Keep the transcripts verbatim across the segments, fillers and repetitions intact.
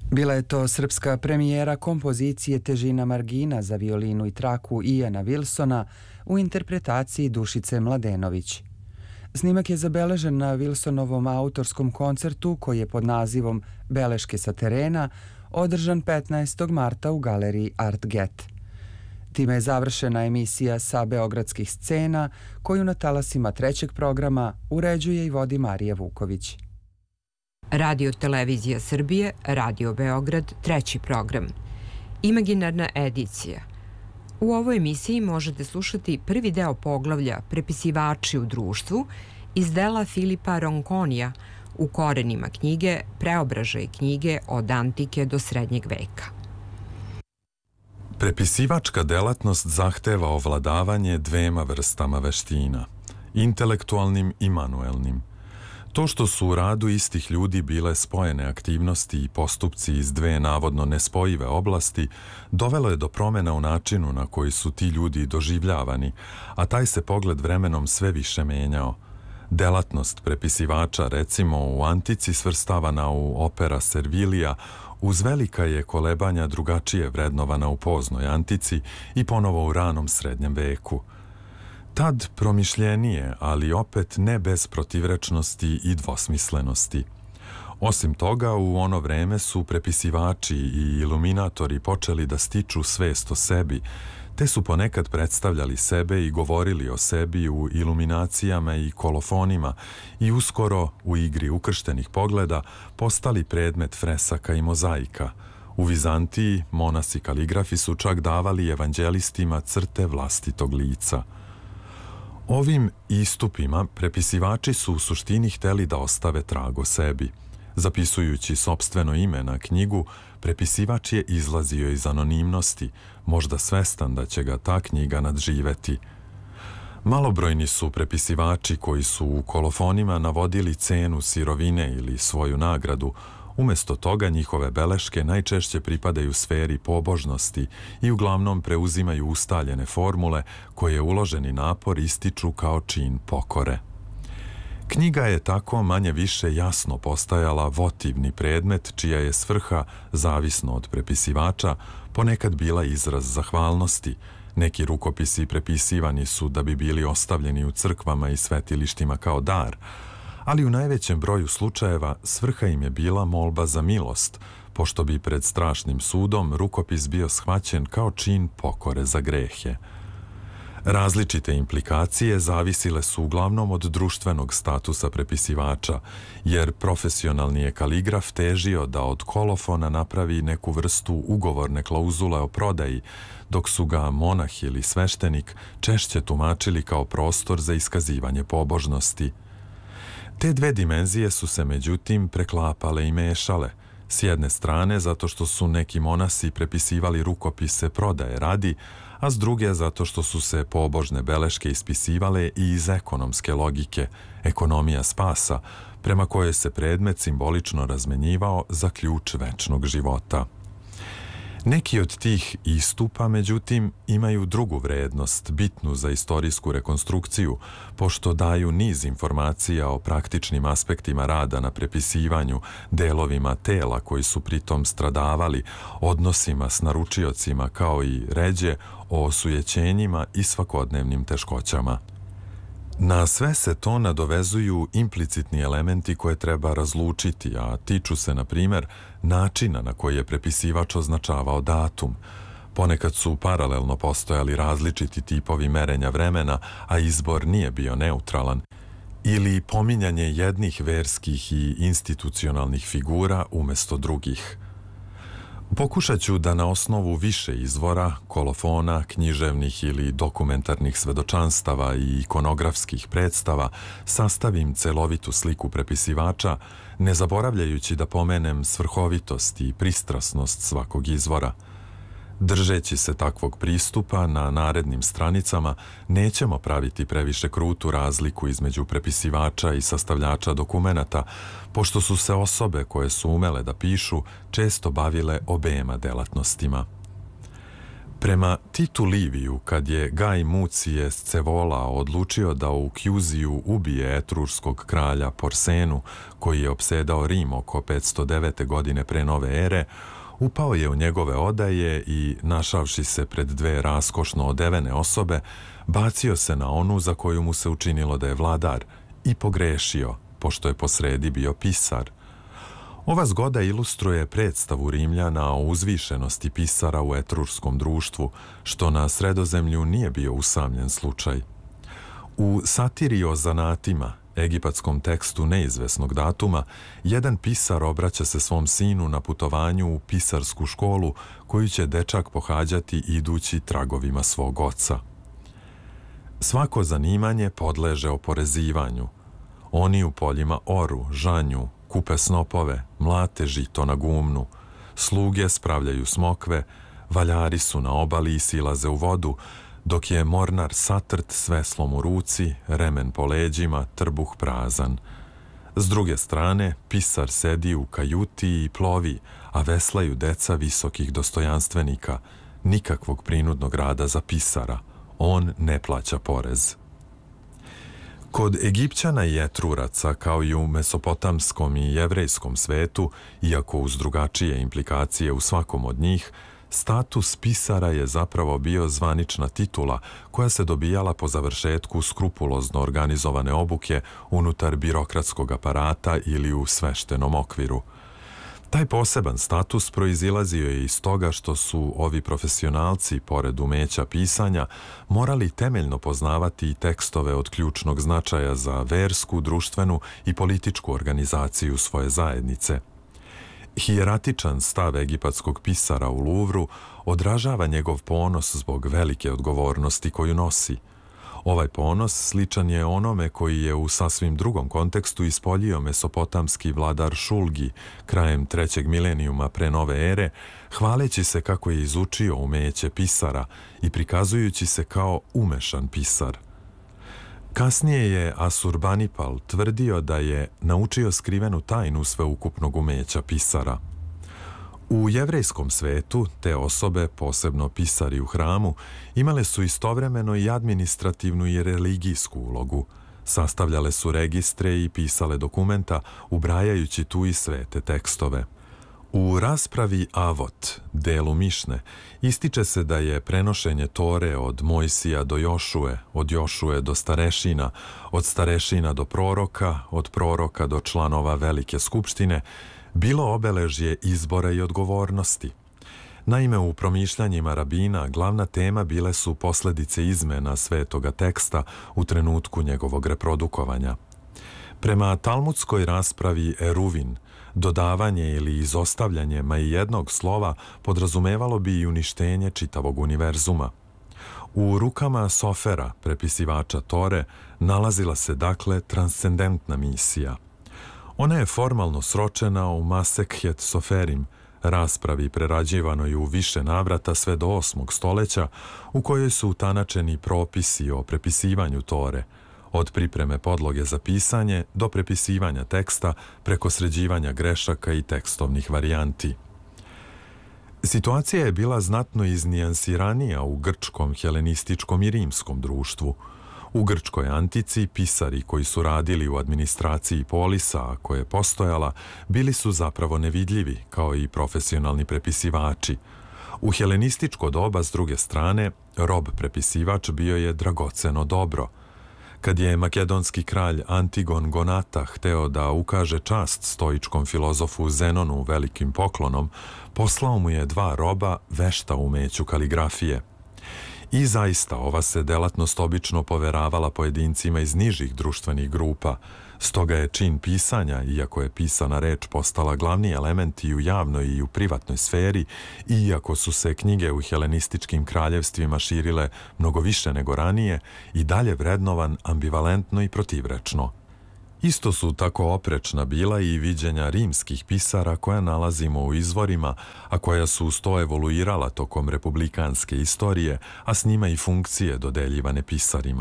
Bila je to srpska premijera kompozicije Težina margina za violinu i traku Iana Wilsona u interpretaciji Dušice Mladenović. Snimak je zabeležen na Wilsonovom autorskom koncertu koji je pod nazivom Beleške sa terena održan petnaestog marta u galeriji Art Get. Time je završena emisija sa beogradskih scena koju na talasima trećeg programa uređuje i vodi Marija Vuković. Radio Televizija Srbije, Radio Beograd, treći program. Imaginarna edicija. U ovoj emisiji možete slušati prvi deo poglavlja Prepisivači u društvu iz dela Filipa Ronconija u korenima knjige Preobražaj knjige od antike do srednjeg veka. Prepisivačka delatnost zahteva ovladavanje dvema vrstama veština, intelektualnim i manuelnim. To što su u radu istih ljudi bile spojene aktivnosti i postupci iz dve navodno nespojive oblasti, dovelo je do promjena u načinu na koji su ti ljudi doživljavani, a taj se pogled vremenom sve više menjao. Delatnost prepisivača, recimo u antici svrstavana u opera Servilija, uz velika je kolebanja drugačije vrednovana u poznoj antici i ponovo u ranom srednjem veku. Tad promišljenije, ali opet ne bez protivrečnosti i dvosmislenosti. Osim toga, u ono vreme su prepisivači i iluminatori počeli da stiču svest o sebi, te su ponekad predstavljali sebe i govorili o sebi u iluminacijama i kolofonima i uskoro u igri ukrštenih pogleda postali predmet fresaka i mozaika. U Vizantiji monasi kaligrafi su čak davali evanđelistima crte vlastitog lica. Ovim istupima prepisivači su u suštini hteli da ostave trag o sebi. Zapisujući sopstveno ime na knjigu, prepisivač je izlazio iz anonimnosti, možda svestan da će ga ta knjiga nadživeti. Malobrojni su prepisivači koji su u kolofonima navodili cenu sirovine ili svoju nagradu. Umjesto toga njihove beleške najčešće pripadaju sferi pobožnosti i uglavnom preuzimaju ustaljene formule koje uloženi napor ističu kao čin pokore. Knjiga je tako manje više jasno postajala votivni predmet čija je svrha, zavisno od prepisivača, ponekad bila izraz zahvalnosti. Neki rukopisi prepisivani su da bi bili ostavljeni u crkvama i svetilištima kao dar, ali u najvećem broju slučajeva svrha im je bila molba za milost, pošto bi pred strašnim sudom rukopis bio shvaćen kao čin pokore za grehe. Različite implikacije zavisile su uglavnom od društvenog statusa prepisivača, jer profesionalni je kaligraf težio da od kolofona napravi neku vrstu ugovorne klauzule o prodaji, dok su ga monah ili sveštenik češće tumačili kao prostor za iskazivanje pobožnosti. Te dve dimenzije su se međutim preklapale i mešale. S jedne strane zato što su neki monasi prepisivali rukopise prodaje radi, a s druge zato što su se pobožne beleške ispisivale i iz ekonomske logike, ekonomija spasa, prema kojoj se predmet simbolično razmenjivao za ključ večnog života. Neki od tih istupa, međutim, imaju drugu vrednost, bitnu za istorijsku rekonstrukciju, pošto daju niz informacija o praktičnim aspektima rada na prepisivanju, delovima tela koji su pritom stradavali, odnosima s naručiocima kao i ređe o osujećenjima i svakodnevnim teškoćama. Na sve se to nadovezuju implicitni elementi koje treba razlučiti, a tiču se, na primjer, načina na koji je prepisivač označavao datum. Ponekad su paralelno postojali različiti tipovi merenja vremena, a izbor nije bio neutralan, ili pominjanje jednih verskih i institucionalnih figura umjesto drugih. Pokušat ću da na osnovu više izvora, kolofona, književnih ili dokumentarnih svedočanstava i ikonografskih predstava sastavim celovitu sliku prepisivača, ne zaboravljajući da pomenem svrhovitost i pristrasnost svakog izvora. Držeći se takvog pristupa, na narednim stranicama nećemo praviti previše krutu razliku između prepisivača i sastavljača dokumenata, pošto su se osobe koje su umele da pišu često bavile obema delatnostima. Prema Titu Liviju, kad je Gaj Mucije Scevola odlučio da u Kjuziju ubije etrurskog kralja Porsenu, koji je opsedao Rim oko petsto devete. godine pre nove ere, upao je u njegove odaje i, našavši se pred dve raskošno odevene osobe, bacio se na onu za koju mu se učinilo da je vladar i pogrešio, pošto je posredi bio pisar. Ova zgoda ilustruje predstavu Rimljana o uzvišenosti pisara u etrurskom društvu, što na Sredozemlju nije bio usamljen slučaj. U satiri o zanatima, egipatskom tekstu neizvesnog datuma, jedan pisar obraća se svom sinu na putovanju u pisarsku školu koju će dečak pohađati idući tragovima svog oca. Svako zanimanje podleže oporezivanju. Oni u poljima oru, žanju, kupe snopove, mlate žito na gumnu, sluge spravljaju smokve, valjari su na obali i silaze u vodu, dok je mornar satrt s veslom u ruci, remen po leđima, trbuh prazan. S druge strane, pisar sedi u kajuti i plovi, a veslaju deca visokih dostojanstvenika, nikakvog prinudnog rada za pisara. On ne plaća porez. Kod Egipćana i Etruraca, kao i u mesopotamskom i jevrejskom svetu, iako uz drugačije implikacije u svakom od njih, status pisara je zapravo bio zvanična titula koja se dobijala po završetku skrupulozno organizovane obuke unutar birokratskog aparata ili u sveštenom okviru. Taj poseban status proizilazio je iz toga što su ovi profesionalci, pored umeća pisanja, morali temeljno poznavati i tekstove od ključnog značaja za versku, društvenu i političku organizaciju svoje zajednice. Hijeratičan stav egipatskog pisara u Luvru odražava njegov ponos zbog velike odgovornosti koju nosi. Ovaj ponos sličan je onome koji je u sasvim drugom kontekstu ispoljio mesopotamski vladar Šulgi krajem trećeg milenijuma pre nove ere, hvaleći se kako je izučio umeće pisara i prikazujući se kao umešan pisar. Kasnije je Asurbanipal tvrdio da je naučio skrivenu tajnu sveukupnog umeća pisara. U jevrejskom svetu te osobe, posebno pisari u hramu, imale su istovremeno i administrativnu i religijsku ulogu. Sastavljale su registre i pisale dokumenta, ubrajajući tu i svete tekstove. U raspravi Avot, delu Mišne, ističe se da je prenošenje Tore od Mojsija do Jošue, od Jošue do starešina, od starešina do proroka, od proroka do članova Velike skupštine, bilo obeležje izbora i odgovornosti. Naime, u promišljanjima rabina glavna tema bile su posledice izmena svetoga teksta u trenutku njegovog reprodukovanja. Prema talmudskoj raspravi Eruvin, dodavanje ili izostavljanje ma i jednog slova podrazumevalo bi i uništenje čitavog univerzuma. U rukama Sofera, prepisivača Tore, nalazila se dakle transcendentna misija. Ona je formalno sročena u Masekhet Soferim, raspravi prerađivanoj u više navrata sve do osmog stoleća, u kojoj su utanačeni propisi o prepisivanju Tore, od pripreme podloge za pisanje do prepisivanja teksta preko sređivanja grešaka i tekstovnih varijanti. Situacija je bila znatno iznijansiranija u grčkom, helenističkom i rimskom društvu. U grčkoj antici pisari koji su radili u administraciji polisa, a koja je postojala, bili su zapravo nevidljivi, kao i profesionalni prepisivači. U helenističko doba, s druge strane, rob prepisivač bio je dragoceno dobro. Kad je makedonski kralj Antigon Gonata hteo da ukaže čast stoičkom filozofu Zenonu velikim poklonom, poslao mu je dva roba vešta u umeću kaligrafije. I zaista ova se delatnost obično poveravala pojedincima iz nižih društvenih grupa, stoga je čin pisanja, iako je pisana reč postala glavni element i u javnoj i u privatnoj sferi, i iako su se knjige u helenističkim kraljevstvima širile mnogo više nego ranije, i dalje vrednovan ambivalentno i protivrečno. Isto su tako oprečna bila i viđenja rimskih pisara koja nalazimo u izvorima, a koja su uz to evoluirala tokom republikanske istorije, a s njima i funkcije dodeljivane pisarima.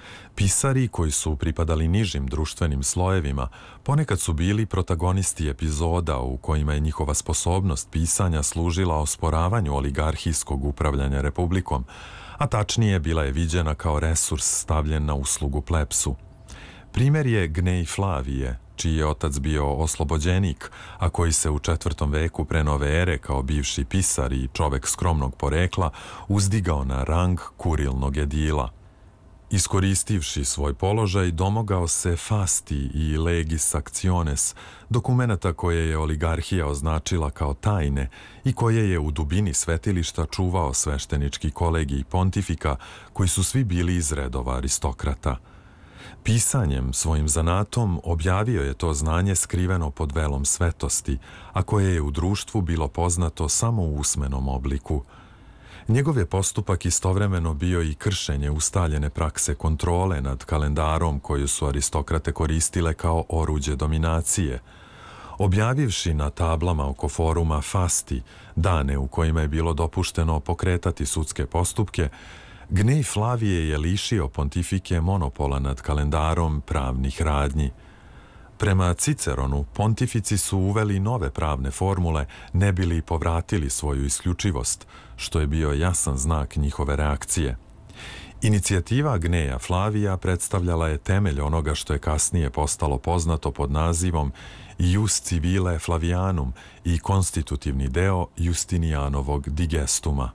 Pisari koji su pripadali nižim društvenim slojevima ponekad su bili protagonisti epizoda u kojima je njihova sposobnost pisanja služila osporavanju oligarhijskog upravljanja republikom, a tačnije bila je viđena kao resurs stavljen na uslugu plepsu. Primjer je Gnej Flavije, čiji je otac bio oslobođenik, a koji se u četvrtom veku pre nove ere kao bivši pisar i čovek skromnog porekla uzdigao na rang kurilnog edila. Iskoristivši svoj položaj, domogao se fasti i legis actiones, dokumenata koje je oligarhija označila kao tajne i koje je u dubini svetilišta čuvao sveštenički kolegij pontifika, koji su svi bili iz redova aristokrata. Pisanjem, svojim zanatom, objavio je to znanje skriveno pod velom svetosti, a koje je u društvu bilo poznato samo u usmenom obliku. Njegov je postupak istovremeno bio i kršenje ustaljene prakse kontrole nad kalendarom koju su aristokrate koristile kao oruđe dominacije. Objavivši na tablama oko foruma fasti dane u kojima je bilo dopušteno pokretati sudske postupke, Gnej Flavije je lišio pontifike monopola nad kalendarom pravnih radnji. Prema Ciceronu, pontifici su uveli nove pravne formule ne bili povratili svoju isključivost, što je bio jasan znak njihove reakcije. Inicijativa Gneja Flavija predstavljala je temelj onoga što je kasnije postalo poznato pod nazivom Ius Civile Flavianum i konstitutivni deo Justinijanovog digestuma.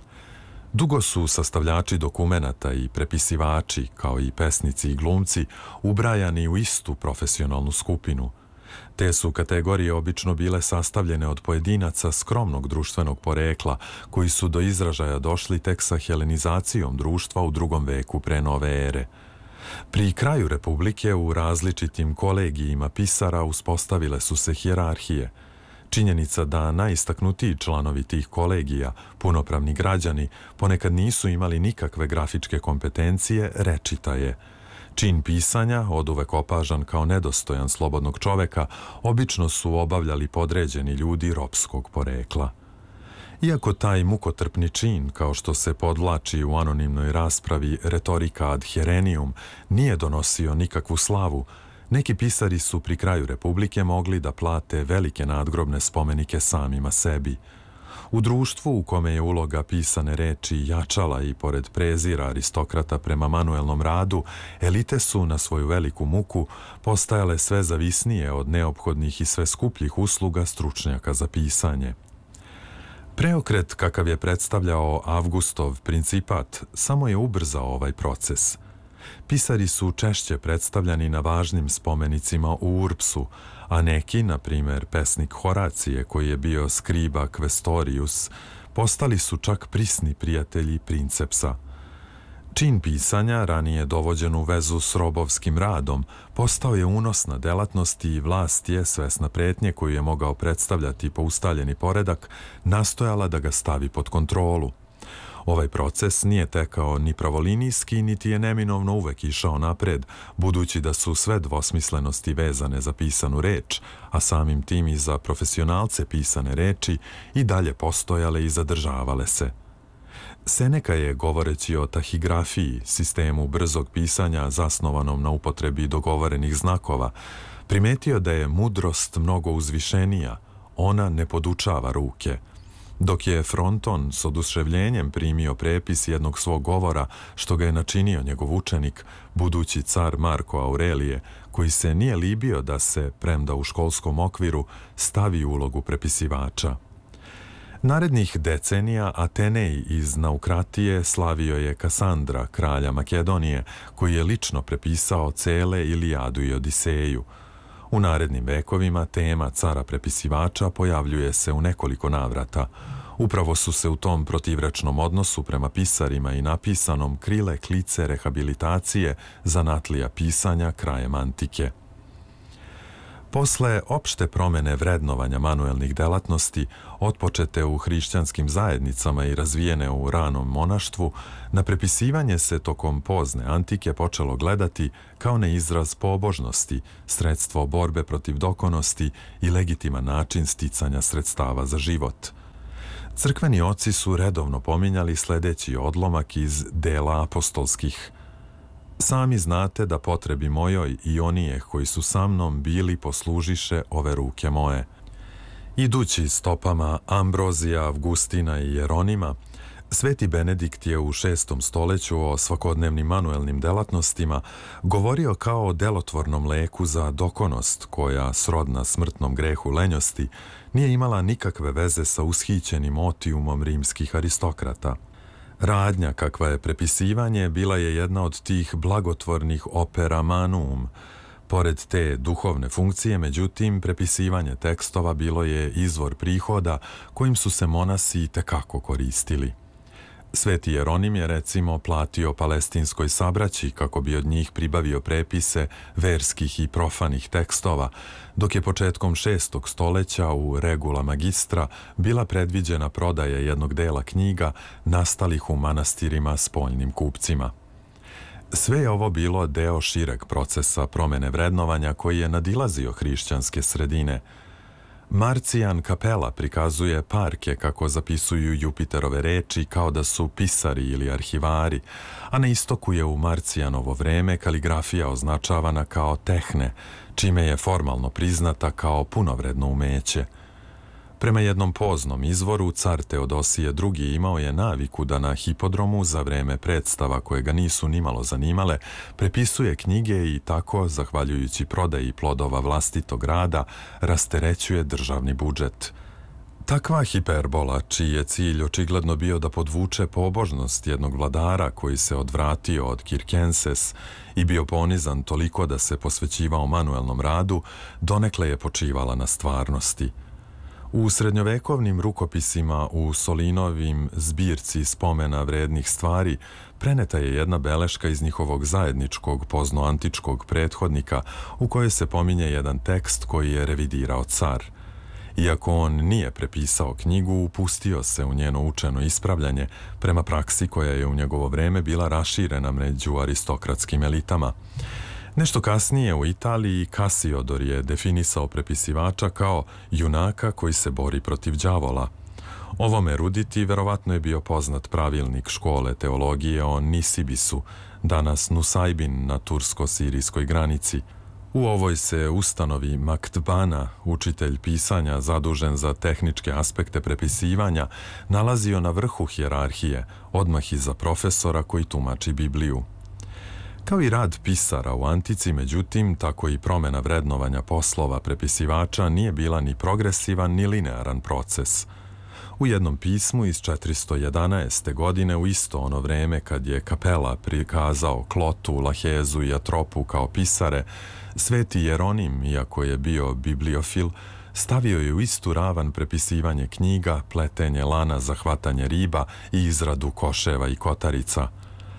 Dugo su sastavljači dokumenata i prepisivači, kao i pesnici i glumci, ubrajani u istu profesionalnu skupinu. Te su kategorije obično bile sastavljene od pojedinaca skromnog društvenog porekla, koji su do izražaja došli tek sa helenizacijom društva u drugom veku pre nove ere. Pri kraju Republike u različitim kolegijima pisara uspostavile su se hijerarhije. Činjenica da najistaknutiji članovi tih kolegija, punopravni građani, ponekad nisu imali nikakve grafičke kompetencije, rečita je. Čin pisanja, oduvek opažan kao nedostojan slobodnog čoveka, obično su obavljali podređeni ljudi ropskog porekla. Iako taj mukotrpni čin, kao što se podvlači u anonimnoj raspravi retorika ad herenium, nije donosio nikakvu slavu, neki pisari su pri kraju Republike mogli da plate velike nadgrobne spomenike samima sebi. U društvu u kome je uloga pisane reči jačala i pored prezira aristokrata prema manuelnom radu, elite su na svoju veliku muku postajale sve zavisnije od neophodnih i sve skupljih usluga stručnjaka za pisanje. Preokret kakav je predstavljao Avgustov principat samo je ubrzao ovaj proces. Pisari su češće predstavljani na važnim spomenicima u Urbsu, a neki, na primjer pesnik Horacije koji je bio skriba Questorius, postali su čak prisni prijatelji princepsa. Čin pisanja, ranije dovođen u vezu s robovskim radom, postao je unosna delatnost i vlast je, svesna pretnje koju je mogao predstavljati po ustaljeni poredak, nastojala da ga stavi pod kontrolu. Ovaj proces nije tekao ni pravolinijski, niti je neminovno uvek išao napred, budući da su sve dvosmislenosti vezane za pisanu reč, a samim tim i za profesionalce pisane reči, i dalje postojale i zadržavale se. Seneka je, govoreći o tahigrafiji, sistemu brzog pisanja zasnovanom na upotrebi dogovorenih znakova, primetio da je mudrost mnogo uzvišenija, ona ne podučava ruke. Dok je Fronton s oduševljenjem primio prepis jednog svog govora što ga je načinio njegov učenik, budući car Marko Aurelije, koji se nije libio da se, premda u školskom okviru, stavi u ulogu prepisivača. Narednih decenija Atenej iz Naukratije slavio je Kasandra, kralja Makedonije, koji je lično prepisao cele Ilijadu i Odiseju. U narednim vekovima tema cara prepisivača pojavljuje se u nekoliko navrata. Upravo su se u tom protivrečnom odnosu prema pisarima i napisanom krile klice rehabilitacije zanatlija pisanja krajem antike. Posle opšte promene vrednovanja manuelnih delatnosti, otpočete u hrišćanskim zajednicama i razvijene u ranom monaštvu, na prepisivanje se tokom pozne antike počelo gledati kao na izraz pobožnosti, sredstvo borbe protiv dokonosti i legitiman način sticanja sredstava za život. Crkveni oci su redovno pominjali sledeći odlomak iz dela apostolskih. Sami znate da potrebi mojoj i onijeh koji su sa mnom bili poslužiše ove ruke moje. Idući stopama Ambrozija, Avgustina i Jeronima, Sveti Benedikt je u šestom stoleću o svakodnevnim manuelnim delatnostima govorio kao o delotvornom leku za dokonost koja, srodna smrtnom grehu lenjosti, nije imala nikakve veze sa ushićenim otiumom rimskih aristokrata. Radnja kakva je prepisivanje bila je jedna od tih blagotvornih opera manum. Pored te duhovne funkcije, međutim, prepisivanje tekstova bilo je izvor prihoda kojim su se monasi itekako koristili. Sveti Jeronim je recimo platio palestinskoj sabraći kako bi od njih pribavio prepise verskih i profanih tekstova, dok je početkom šestog stoleća u Regula Magistra bila predviđena prodaja jednog dela knjiga nastalih u manastirima spoljnim kupcima. Sve je ovo bilo deo šireg procesa promene vrednovanja koji je nadilazio hrišćanske sredine. Marcijan Kapela prikazuje Parke kako zapisuju Jupiterove reči kao da su pisari ili arhivari, a na istoku je u Marcijanovo vreme kaligrafija označavana kao tehne, čime je formalno priznata kao punovredno umeće. Prema jednom poznom izvoru, car Teodosije drugi. imao je naviku da na hipodromu za vreme predstava koje ga nisu nimalo zanimale, prepisuje knjige i tako, zahvaljujući prodaji plodova vlastitog rada, rasterećuje državni budžet. Takva hiperbola, čiji je cilj očigledno bio da podvuče pobožnost jednog vladara koji se odvratio od Kirkenses i bio ponizan toliko da se posvećivao manuelnom radu, donekle je počivala na stvarnosti. U srednjovekovnim rukopisima u Solinovim zbirci spomena vrednih stvari preneta je jedna beleška iz njihovog zajedničkog poznoantičkog prethodnika u kojoj se pominje jedan tekst koji je revidirao car. Iako on nije prepisao knjigu, upustio se u njeno učeno ispravljanje prema praksi koja je u njegovo vreme bila raširena među aristokratskim elitama. Nešto kasnije u Italiji Kasiodor je definisao prepisivača kao junaka koji se bori protiv đavola. Ovom eruditi verovatno je bio poznat pravilnik škole teologije o Nisibisu, danas Nusaybin na tursko-sirijskoj granici. U ovoj se ustanovi Maktbana, učitelj pisanja zadužen za tehničke aspekte prepisivanja, nalazio na vrhu hijerarhije, odmah iza profesora koji tumači Bibliju. Kao i rad pisara u antici, međutim, tako i promjena vrednovanja poslova prepisivača nije bila ni progresivan ni linearan proces. U jednom pismu iz četiristo jedanaeste. godine, u isto ono vreme kad je Kapela prikazao Klotu, Lahezu i Atropu kao pisare, Sveti Jeronim, iako je bio bibliofil, stavio je u istu ravan prepisivanje knjiga, pletenje lana za hvatanje riba i izradu koševa i kotarica.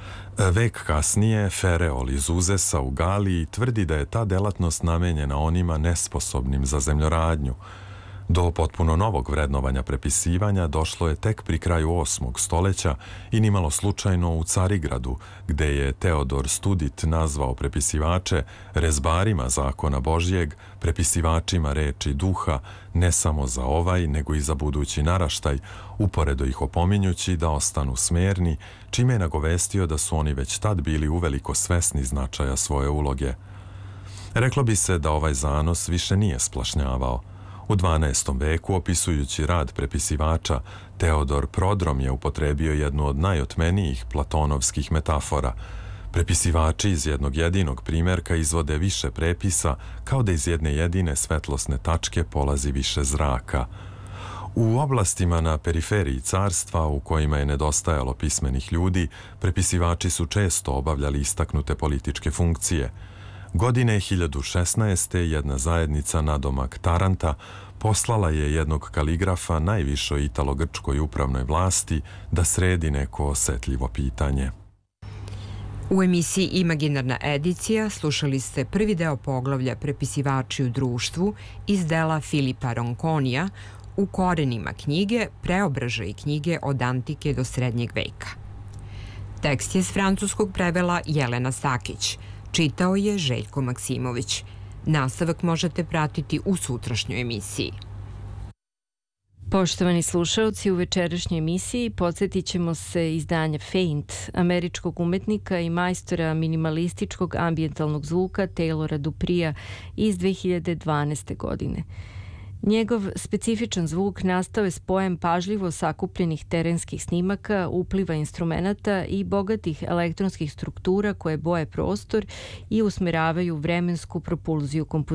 Vek kasnije, Fereol iz Uzesa u Galiji tvrdi da je ta delatnost namenjena onima nesposobnim za zemljoradnju. Do potpuno novog vrednovanja prepisivanja došlo je tek pri kraju osmog stoleća i nimalo slučajno u Carigradu, gde je Teodor Studit nazvao prepisivače rezbarima zakona Božjeg, prepisivačima reči duha, ne samo za ovaj, nego i za budući naraštaj, uporedo ih opominjući da ostanu smerni, čime je nagovestio da su oni već tad bili uveliko svesni značaja svoje uloge. Reklo bi se da ovaj zanos više nije splašnjavao. U dvanaestom veku, opisujući rad prepisivača, Teodor Prodrom je upotrebio jednu od najotmenijih platonovskih metafora. Prepisivači iz jednog jedinog primjerka izvode više prepisa, kao da iz jedne jedine svetlosne tačke polazi više zraka. U oblastima na periferiji carstva, u kojima je nedostajalo pismenih ljudi, prepisivači su često obavljali istaknute političke funkcije. Godine hiljadu šesnaeste. jedna zajednica nadomak Taranta poslala je jednog kaligrafa najvišoj italo-grčkoj upravnoj vlasti da sredi neko osetljivo pitanje. U emisiji Imaginarna edicija slušali ste prvi deo poglavlja Prepisivači u društvu iz dela Filipa Ronconija u korenima knjige Preobražaj knjige od antike do srednjeg veka. Tekst je s francuskog prevela Jelena Sakić. Čitao je Željko Maksimović. Nastavak možete pratiti u sutrašnjoj emisiji. Poštovani slušalci, u večerašnjoj emisiji podsjetit ćemo se izdanja Faint, američkog umetnika i majstora minimalističkog ambijentalnog zvuka Taylora Duprija iz dve hiljade dvanaeste. godine. Njegov specifičan zvuk nastao je spojem pažljivo sakupljenih terenskih snimaka, upliva instrumenata i bogatih elektronskih struktura koje boje prostor i usmeravaju vremensku propulziju kompozicije.